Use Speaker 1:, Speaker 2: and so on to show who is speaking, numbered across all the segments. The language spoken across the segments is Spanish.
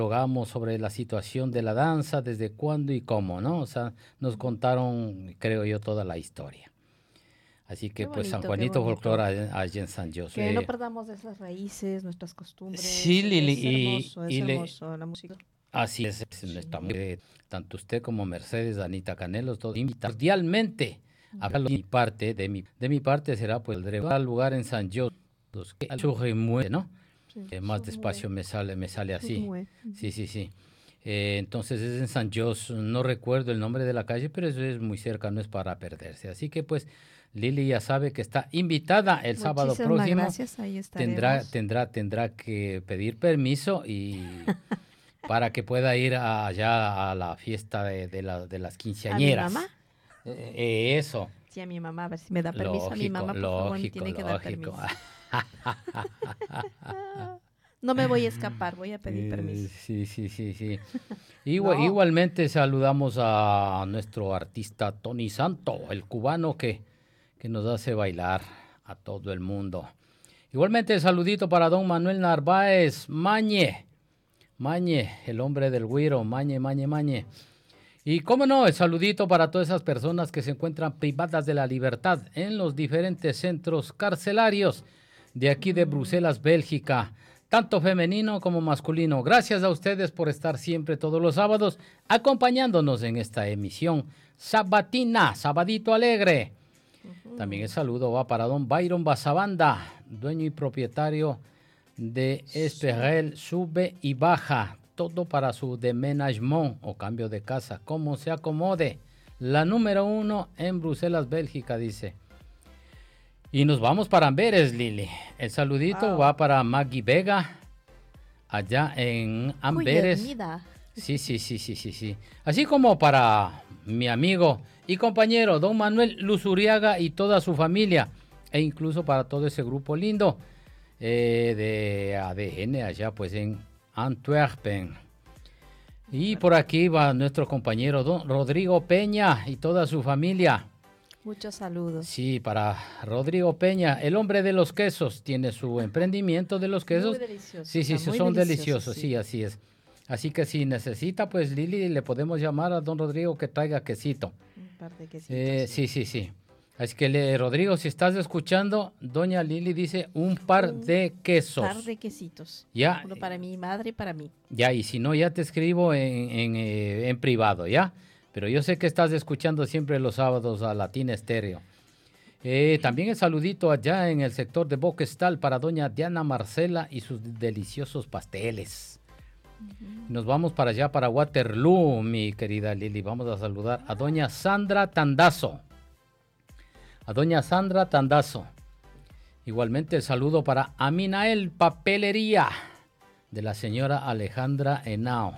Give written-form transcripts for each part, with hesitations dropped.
Speaker 1: dialogamos sobre la situación de la danza, desde cuándo y cómo, ¿no? O sea, nos contaron, creo yo, toda la historia. Así
Speaker 2: Qué
Speaker 1: que pues San
Speaker 2: bonito, qué
Speaker 1: Juanito Folclore
Speaker 2: bonito.
Speaker 1: allí en San
Speaker 2: Que no
Speaker 1: José.
Speaker 2: perdamos esas raíces, nuestras
Speaker 1: Sí,
Speaker 2: costumbres.
Speaker 1: Lili,
Speaker 2: Es hermoso la música.
Speaker 1: así es
Speaker 2: Sí.
Speaker 1: nuestra tanto usted como Mercedes, Anita Canelos, todos invitan cordialmente a
Speaker 2: Ujú.
Speaker 1: de mi parte, de mi parte será pues al lugar en San José, que ¿no?
Speaker 2: Sí,
Speaker 1: Más
Speaker 2: Surmue,
Speaker 1: despacio me sale así.
Speaker 2: Surmue.
Speaker 1: Sí,
Speaker 2: Ujú.
Speaker 1: sí, sí. Entonces es en San Jos, no recuerdo el nombre de la calle, pero eso es muy cerca, no es para perderse. Así que pues Lili ya sabe que está invitada el sábado
Speaker 2: Muchísimas
Speaker 1: próximo.
Speaker 2: gracias, ahí estaremos.
Speaker 1: Tendrá que pedir permiso y para que pueda ir allá a la fiesta de las
Speaker 2: ¿A mi mamá?
Speaker 1: quinceañeras. Eso,
Speaker 2: Sí, a mi mamá, a ver si me da permiso. A mi
Speaker 1: lógico,
Speaker 2: mamá, por favor, me
Speaker 1: lógico,
Speaker 2: tiene que dar
Speaker 1: lógico.
Speaker 2: permiso. No me voy a escapar, voy a pedir permiso.
Speaker 1: Sí, sí, sí, sí.
Speaker 2: No,
Speaker 1: Igualmente saludamos a nuestro artista Tony Santo, el cubano que nos hace bailar a todo el mundo. Igualmente saludito para don Manuel Narváez, Mañe, el hombre del güiro, Mañe, Mañe, Mañe. Y cómo no, el saludito para todas esas personas que se encuentran privadas de la libertad en los diferentes centros carcelarios de aquí de Bruselas, Bélgica, tanto femenino como masculino. Gracias a ustedes por estar siempre todos los sábados acompañándonos en esta emisión sabatina, sabadito alegre. También el saludo va para don Byron Basabanda, dueño y propietario de Esperel Sube y Baja, todo para su deménagement o cambio de casa, como se acomode. La número 1 en Bruselas, Bélgica, dice. Y nos vamos para Amberes, Lili. El saludito
Speaker 2: wow.
Speaker 1: va para Maggie Vega, allá en Amberes.
Speaker 2: Vida.
Speaker 1: Sí, sí, sí, sí, sí, sí. Así como para mi amigo y compañero don Manuel Luzuriaga y toda su familia, e incluso para todo ese grupo lindo de ADN allá pues en Antwerpen. Y por aquí va nuestro compañero don Rodrigo Peña y toda su familia.
Speaker 2: Muchos saludos.
Speaker 1: Sí, para Rodrigo Peña, el hombre de los quesos, tiene su emprendimiento de los
Speaker 2: Muy
Speaker 1: quesos.
Speaker 2: delicioso,
Speaker 1: Sí, sí,
Speaker 2: está
Speaker 1: sí,
Speaker 2: muy
Speaker 1: son
Speaker 2: delicioso,
Speaker 1: deliciosos,
Speaker 2: sí.
Speaker 1: sí, así es. Así que si necesita, pues Lili, le podemos llamar a don Rodrigo que traiga quesito.
Speaker 2: Un par de quesitos, sí.
Speaker 1: Sí, sí, sí. Así que Rodrigo, si estás escuchando, doña Lili dice un par
Speaker 2: Un
Speaker 1: de quesos.
Speaker 2: par de quesitos.
Speaker 1: Ya,
Speaker 2: Uno para mi madre y para mí.
Speaker 1: ya, y si no, ya te escribo en privado, ¿ya? Pero yo sé que estás escuchando siempre los sábados a Latina Estéreo. También el saludito allá en el sector de Boquestal para doña Diana Marcela y sus deliciosos pasteles. Nos vamos para allá, para Waterloo, mi querida Lili. Vamos a saludar a doña Sandra Tandazo. A doña Sandra Tandazo. Igualmente el saludo para Aminael Papelería de la señora Alejandra Henao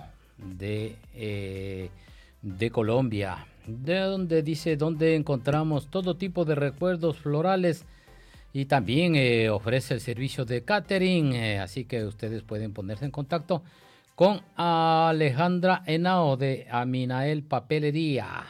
Speaker 1: de Colombia, de donde dice donde encontramos todo tipo de recuerdos florales y también ofrece el servicio de catering, así que ustedes pueden ponerse en contacto con Alejandra Henao de Aminael Papelería.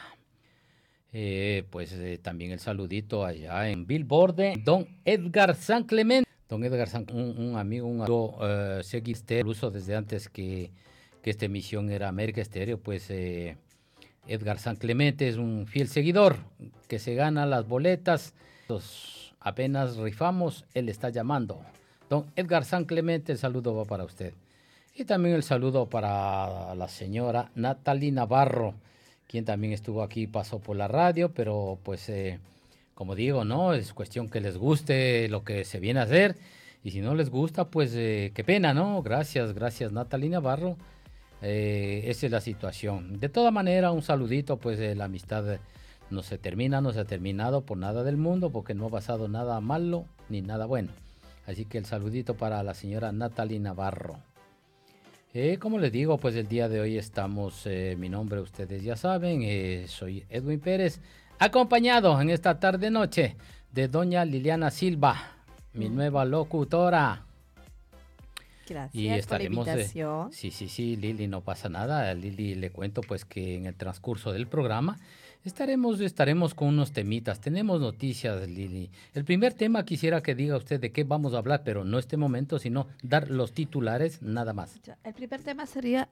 Speaker 1: También el saludito allá en Billboard, don Edgar San Clemente. Don Edgar San, un amigo, seguí el uso desde antes que esta emisión era América Estéreo, pues Edgar San Clemente es un fiel seguidor que se gana las boletas. Apenas rifamos, él está llamando. Don Edgar San Clemente, el saludo va para usted. Y también el saludo para la señora Natalie Navarro, quien también estuvo aquí, pasó por la radio, pero pues como digo, ¿no? Es cuestión que les guste lo que se viene a hacer, y si no les gusta, pues qué pena, ¿no? Gracias Natalie Navarro, esa es la situación. De toda manera, un saludito, pues la amistad no se termina, no se ha terminado por nada del mundo, porque no ha pasado nada malo ni nada bueno. Así que el saludito para la señora Natalie Navarro. Como les digo, pues el día de hoy estamos, mi nombre ustedes ya saben, soy Edwin Pérez, acompañado en esta tarde-noche de doña Liliana Silva, mi nueva locutora.
Speaker 2: Gracias
Speaker 1: Y estaremos,
Speaker 2: por la invitación.
Speaker 1: sí, Lili, no pasa nada. A Lili le cuento pues que en el transcurso del programa estaremos con unos temitas. Tenemos noticias, Lili. El primer tema quisiera que diga usted de qué vamos a hablar, pero no este momento, sino dar los titulares nada más.
Speaker 2: El primer tema sería